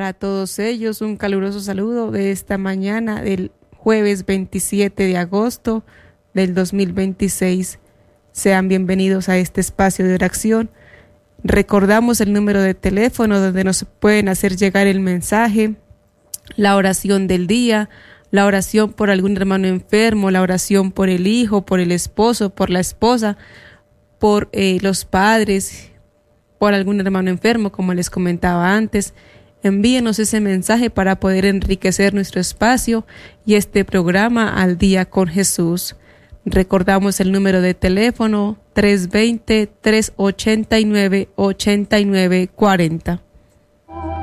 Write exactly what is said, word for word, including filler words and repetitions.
Para todos ellos, un caluroso saludo de esta mañana del jueves veintisiete de agosto del dos mil veintiséis. Sean bienvenidos a este espacio de oración. Recordamos el número de teléfono donde nos pueden hacer llegar el mensaje, la oración del día, la oración por algún hermano enfermo, la oración por el hijo, por el esposo, por la esposa, por eh, los padres, por algún hermano enfermo, como les comentaba antes. Envíenos ese mensaje para poder enriquecer nuestro espacio y este programa Al Día con Jesús. Recordamos el número de teléfono tres dos cero, tres ocho nueve, ocho nueve cuatro cero.